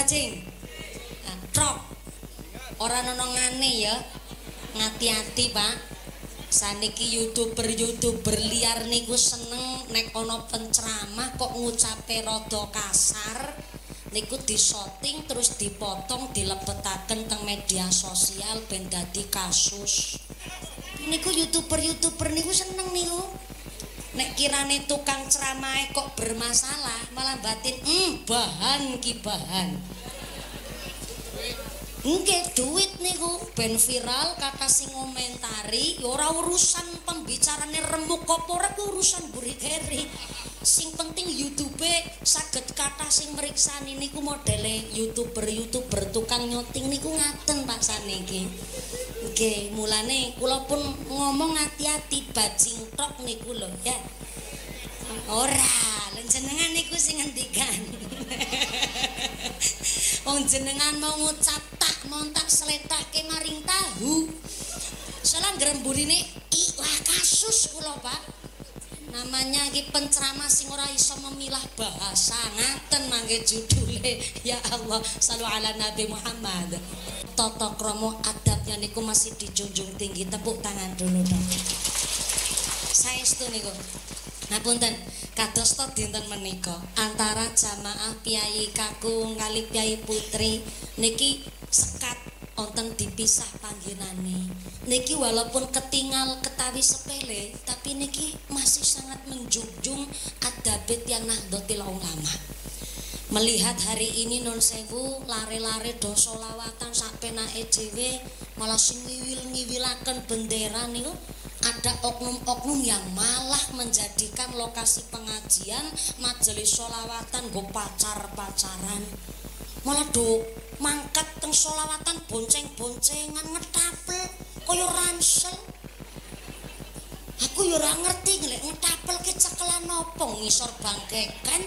Bajing. Trok. Ora ana ngane ya. Ngati-ati, Pak. Saniki YouTuber liar niku seneng nek ana penceramah kok ngucape rada kasar. Niku disoting terus dipotong dilebetaken teng media sosial ben dadi kasus. Niku YouTuber niku seneng niku. Nek kirane tukang ceramah kok bermasalah malah batin bahan ki bahan. Nggih duit niku ben viral kata sing ngomentari ora urusan pembicarane remuk apa ora urusan buri-beri. Sing penting YouTube saged kata sing mriksani niku modele YouTuber tukang nyoting niku ngaten Pak saniki. Nggih, mulane kula pun ngomong hati-hati bajing tok niku lho ya. Ora, lha jenengan niku sing ngendikan. Wong jenengan mau ngucap tak montak sletake maring tahu. Salah ngremburine wah kasus kula Pak. Namanya iki penceramah sing ora iso memilah bahasa ngaten mangke judule. Ya Allah, shallu ala Nabi Muhammad. Tata krama adabnya niku masih dijunjung tinggi. Tepuk tangan dulu dong. Saestu niku. Ngapunten, kados to dinten menika antara jamaah Piyai Kakung kali Piyai Putri niki sekat wonten dipisah panggenane. Niki walaupun ketinggal ketawi sepele, tapi niki masih sangat menjunjung adabet yang Nahdlatul Ulama. Melihat hari ini non sewu lare-lare do solawatan sak penake dhewe malah sing ngiwil-ngiwilaken bendera niku ada oknum-oknum yang malah menjadikan lokasi pengajian majelis solawatan go pacar-pacaran. Malah do mangkat teng solawatan bonceng-boncengan ngetapel kaya ransel. Aku yo ora ngerti nglek ngetapel ki cekelan napa ngisor bangkekan.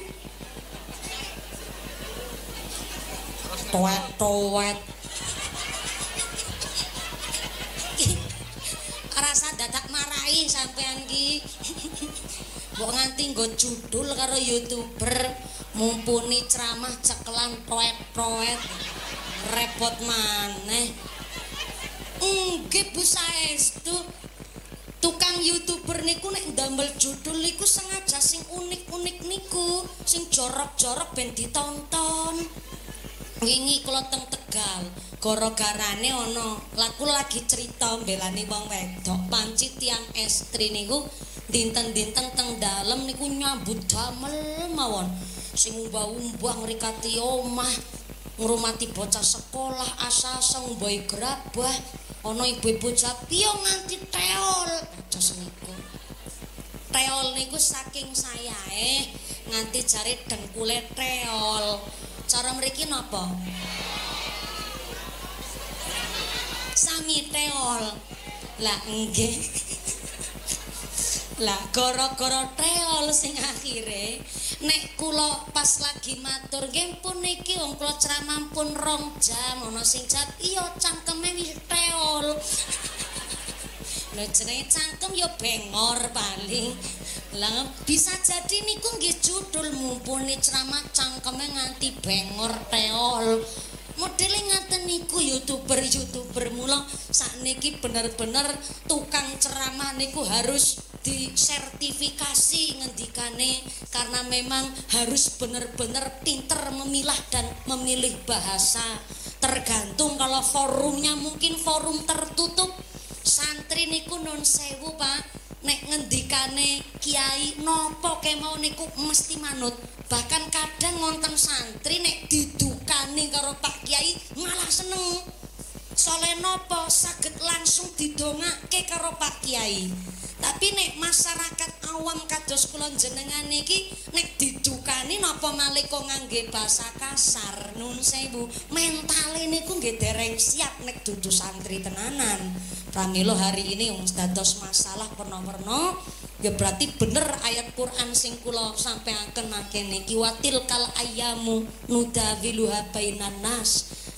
Toet-toet. Rasa dadak marahi sampean ki. Mbok nganti nggo judul karo YouTuber mumpuni ceramah cekelan toet-toet. Repot maneh. Nggih Bu saestu. Tukang YouTuber niku nek ndamel judul niku sengaja sing unik-unik niku, sing jorok-jorok ben ditonton. Wingi kula teng Tegal, gara-garane ana laku lagi cerita mbelani wong wedok, panci tiang estri niku dinten-dinten teng dalem niku nyambut damel mawon. Sing umbah-umbah ngrikati omah, ngrumati bocah sekolah, asasa ngumbahi gerabah, ana ibu-ibu japiyo nganti teol. Ados niku. Teol niku saking sayae nganti jare dengkule teol. Cara mriki napa? Sami teol. Lah nggih. Lah gara-gara teol sing akhire nek kula pas lagi matur nggih pun niki wong kula ceramah pun 2 jam ana sing jawab iya cangkeme wis teol. Lha jenenge cangkem ya bengor paling. Lah bisa jadi niku nggih judul mumpuni ceramah cangkeme nganti bengor teol. Modele ngaten niku YouTuber mula sakniki bener-bener tukang ceramah niku harus disertifikasi ngendikane karena memang harus bener-bener pinter memilah dan memilih bahasa. Tergantung kalau forumnya mungkin forum tertutup. Santri niku nun sewu Pak, nek ngendikane kiai nopo kemau niku mesti manut. Bahkan kadang wonten santri nek didukani karo Pak Kiai malah seneng. Soleh nopo saged langsung didongake karo Pak Kiai. Tapi nek masyarakat awam kados kula jenengan niki nek didukani napa malih kok ngangge basa kasar. Nun sewu, mentale niku nggih dereng siap nek dudu santri tenanan. Pramila hari ini wong dados masalah perno-perno ya berarti bener ayat Quran sing kula sampeaken niki watil kal ayyamu nudawiluha bainan nas.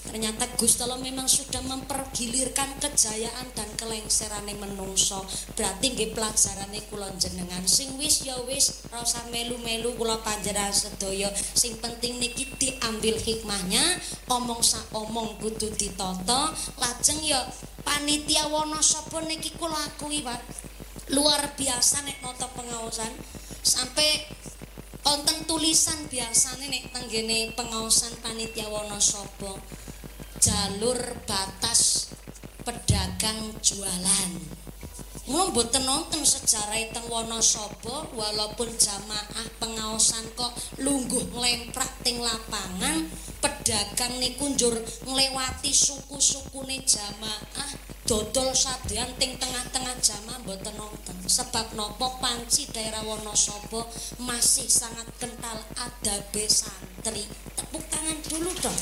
Ternyata Gusti Allah memang sudah mempergilirkan kejayaan dan kelengserane menungso. Berarti nggih pelajarane kula jenengan sing wis ya wis, ora usah melu-melu kula panjenengan sedaya. Sing penting niki diambil hikmahnya, omong sak omong kudu ditata, lajeng ya panitia Wonosobo niki kula akui, Pak. Luar biasa nek nata pengaosan. Sampai wonten tulisan biasane nek tenggene pengaosan panitia Wonosobo. Jalur batas pedagang jualan. Mula mboten nonton sejarah teng Wonosobo walaupun jamaah pengaosan kok lungguh nglemprak teng lapangan, pedagang niku njur nglewati suku-sukune jamaah dodol sadean teng tengah-tengah jamaah mboten nonton. Sebab nopo panci daerah Wonosobo masih sangat kental adabe santri. Tepuk tangan dulu dong.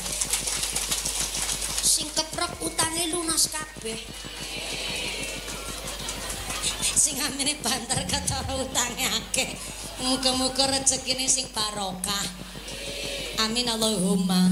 Sing keprok utange lunas kabeh. Sing amene banter ketara utange akeh. Muga-muga rezekine sing barokah. Amin Allahumma.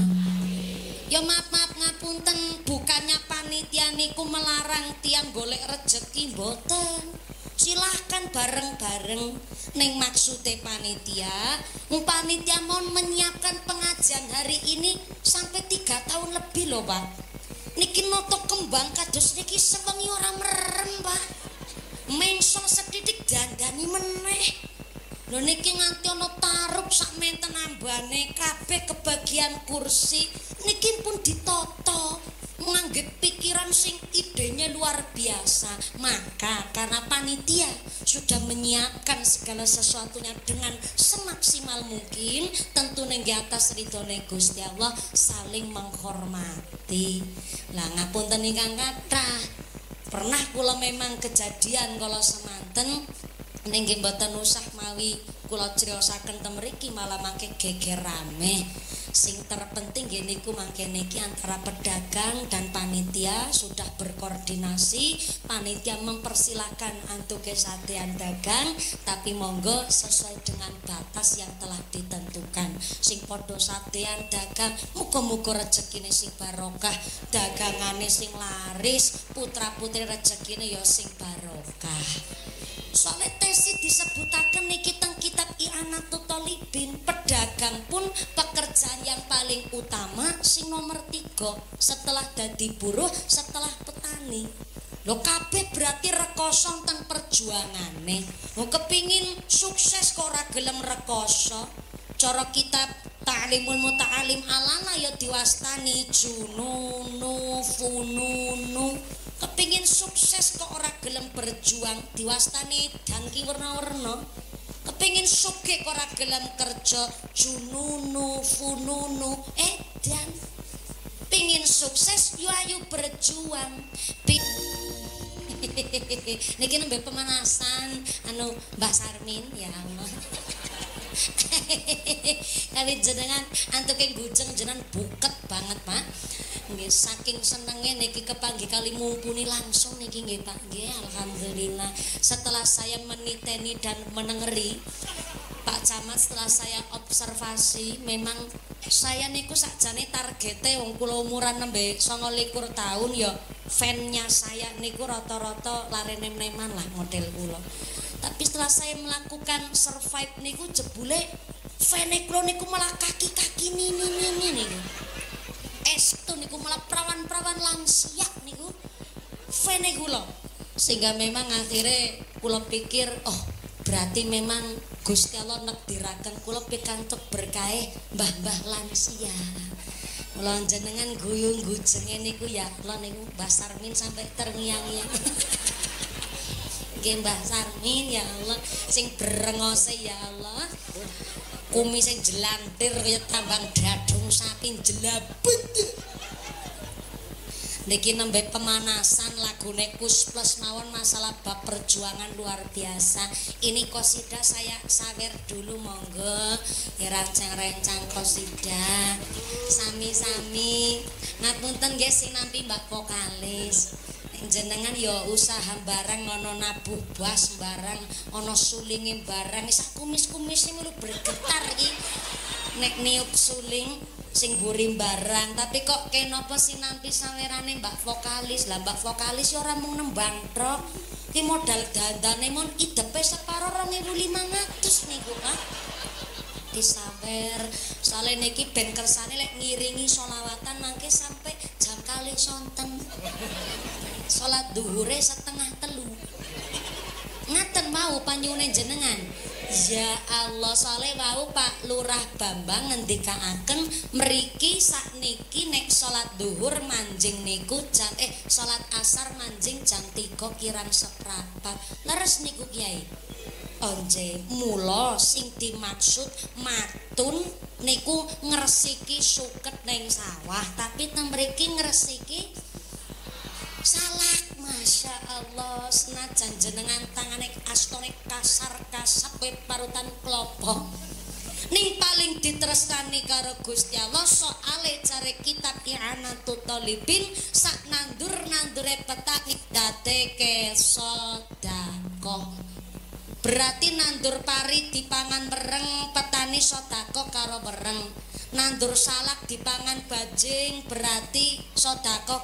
Ya maaf ngapunten, bukannya panitia niku melarang tiang golek rezeki mboten. Silahkan bareng-bareng neng maksude panitia. Panitia mohon menyiapkan pengajian hari ini sampai 3 tahun lebih loh, Pak. Niki noto kembang kados niki sewengi ora merem, Pak. Mengsong sedidik dandani meneh. Lho niki nganti ana tarup sak menten ambane kabeh kebagian kursi niki pun ditata nganggep pikiran sing idenya luar biasa. Maka karena panitia sudah menyiapkan segala sesuatunya dengan semaksimal mungkin, tentu neng atas ridhone Gusti Allah saling menghormati. Lah ngapunten ingkang kathah, pernah kula memang kejadian kala semanten ning nggih mboten usah mawi kula criosaken ten mriki malah mangke geger rame. Sing terpenting nggih niku mangke niki antara pedagang dan panitia sudah berkoordinasi. Panitia mempersilahkan antuke sadean dagang, tapi monggo sesuai dengan batas yang telah ditentukan. Sing padha sadean dagang, muga-muga rezekine sing barokah, dagangane sing laris, putra-putri rezekine ya sing barokah. Soalnya tesi disebutaken niki teng kitab I'anatul Thalibin, pedagang pun pekerjaan yang paling utama sing nomor 3 setelah dadi buruh, setelah petani. Lho kabeh berarti rekoso teng perjuangane. Lho kepingin sukses kok ora gelem rekoso. Cara kitab Ta'limul Muta'alim alana ya diwastani jununu fununu. Kepingin sukses kok ora gelem berjuang diwastani dan ki werna-werna. Kepingin sugih kok ora gelem kerja jununu fununu dan pingin sukses yo ayo berjuang. Niki nembe pemanasan anu Mbah Sarmin ya Allah. Kali jenengan antuke gujeng jenengan buket banget, Pak. Nggih saking senenge niki kepanggih kali mumpuni langsung niki nggih Pak. Nggih alhamdulillah. Setelah saya meniteni dan menengeri Pak Camat, setelah saya observasi memang saya niku sakjane targete wong kula umuran nembe 29 tahun ya fan-nya saya niku rata-rata larene-neman lah model kula. Tapi setelah saya melakukan survive niku jebule fene kula niku malah kaki-kaki nini niku. Estu niku malah perawan-perawan lansia niku fene kula. Sehingga memang akhirnya kula pikir oh berarti memang Gusti Allah nekdiraken kula pikantuk berkahe mbah-mbah lansia. Mula jenengan guyung gujenge niku ya kula niku Mbah Sarmin sampai terngiang-ngiang. Mbah Sarmin ya Allah sing berengose ya Allah, kumis sing jelantir kaya tambang dadung sapi jelabut. Niki nembe pemanasan lagune Kus Plus mawon masalah bab perjuangan luar biasa. Ini kosida saya sawer dulu monggo rancang-rancang kosida sami-sami ngapunten nggih sinampi Mbak vokalis. Jenengan ya usaha barang ana nabuh bas barang ana sulinge barang sak kumis-kumise mulu bergetar iki nek niup suling sing mburi barang, tapi kok kenapa sinampi sawerane mbak vokalis. Lah mbak vokalis ya ora mung nembang tok, ki modal dandane mon idepe separo 2.500 niku Pak disawer. Soale niki ben kersane lek ngiringi sholawatan mangke sampai jam kalih sonten, salat duhure 2:30 ngaten mau panyune jenengan. Ya Allah, soalnya wau Pak Lurah Bambang ngendikaaken mriki sakniki nek salat duhur manjing niku jam salat asar manjing jam 3 kirang seprapat. Leres niku Kiai. Onje mula sing dimaksud matun niku ngresiki suket ning sawah, tapi teng mriki ngresiki salak. Masya Allah, senajan jenengan tangane astone kasar-kasar kowe parutan klopo ning paling ditresnani karo Gusti Allah. Soale jare kitab I'anatut Thalibin sak nandur-nandure petani dadeke sedekah. Berarti nandur pari dipangan mereng, petani sedekah karo mereng. Nandur salak dipangan bajing, berarti sedekah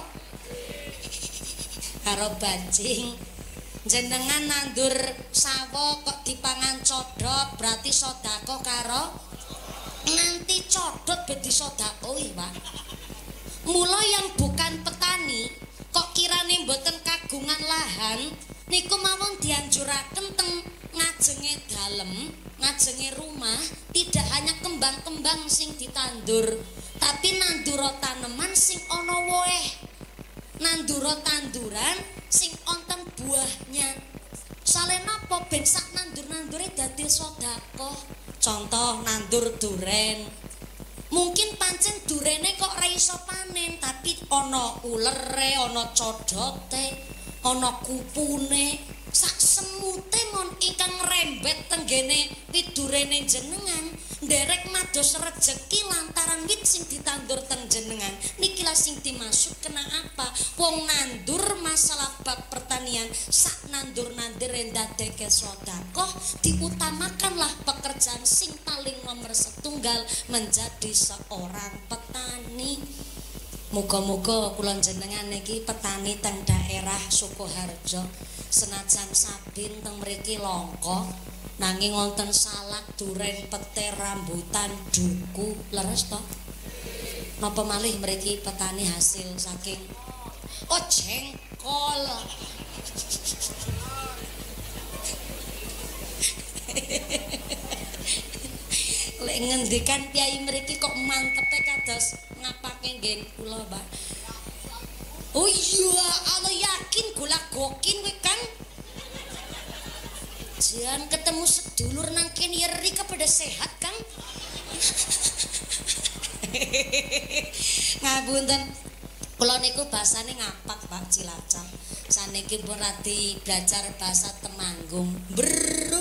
karo bajing. Jenengan nandur sawo kok dipangan codot, berarti sedekah karo nganti codot ben disedekahi, Pak. Mula yang bukan petani kok kirane mboten kagungan lahan niku mawon dianjuraken teng ngajenge dalem, ngajenge rumah tidak hanya kembang-kembang sing ditandur, tapi nandura taneman sing ana woeh, nandura tanduran sing onten buahnya. Soale napa ben sak nandur-nandure dadi sedekah. Contoh nandur duren, mungkin pancen durene kok ora iso panen, tapi ana ulere, ana codote, ana kupune, sak semute mon ingkang rembet tenggene widurene jenengan nderek mados rejeki lantaran wit sing ditandur teng jenengan. Niki lah sing dimaksud kena apa? Wong nandur masalah bab pertanian sak nandur-nandure ndadeke sedekah, diutamakanlah pekerjaan sing paling nomor setunggal menjadi seorang petani. Muga-muga kula jenengan niki petani teng daerah Sukoharjo, senajan sabin teng mriki langka, nanging wonten salak, duren, petir, rambutan, duku, leres to. Napa malih mriki petani hasil saking jengkol. Lek ngendikan piyai mriki kok mantepe kados ngapake nggih kula, Pak. Oh iya, ana yakin golak gokin kowe Kang. Jan ketemu sedulur nang kene yeri kepada sehat, Kang. Ngapunten. Kula niku basane ngapak, Pak, Cilacap. Saniki pun radi belajar bahasa Temanggung. Beruh.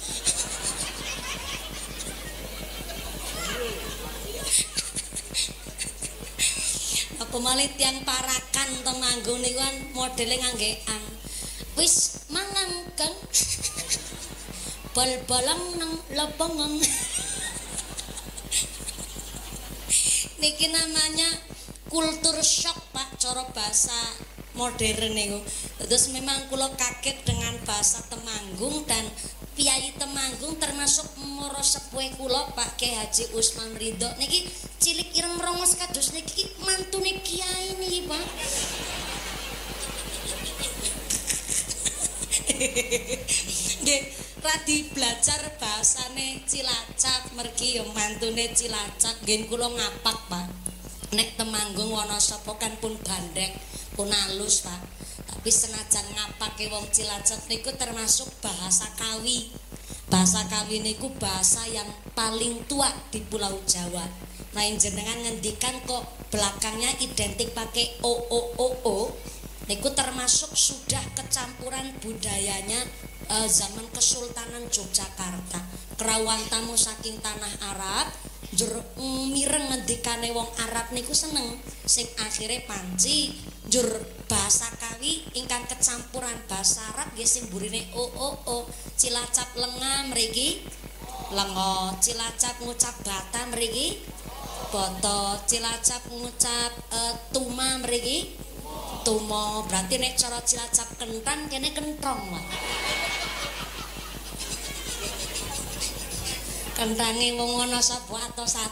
Apa malih tiyang parakan Temanggung niku kan modele ngangge ang. Wis mangan Kang. Bal-balang nang lapangan. Niki namanya kultur shock, Pak, cara bahasa modern niku. Terus memang kula kaget dengan bahasa Temanggung dan Piai Temanggung termasuk moro sepuhe kula Pak Kyai Haji Usman Ridho niki cilik ireng rongos kados niki mantune kiai niki, Pak. Nggih, radi belajar bahasane Cilacap mergi yo mantune Cilacap nggih kula ngapak, Pak. Nek Temanggung Wonosobo kan pun bandrek, pun halus, Pak. Tapi senajan ngapake wong Cilacap niku termasuk bahasa Kawi. Bahasa Kawi niku bahasa yang paling tua di Pulau Jawa. Nah, jenengan ngendikan kok belakangnya identik pakai o niku termasuk sudah kecampuran budayanya zaman Kesultanan Yogyakarta. Kerawang tamu saking tanah Arab, mireng ngendikane wong Arab niku seneng, sing akhire panci njur bahasa Kawi ingkang kecampuran bahasa Arab nggih sing burine o Cilacap lenga mriki Lengo. Cilacap ngucap bata mriki boto. Cilacap ngucap tuma mriki tumo. Berarti nek cara Cilacap kentan kene kentrong wae. Kentange wong ana sapa atos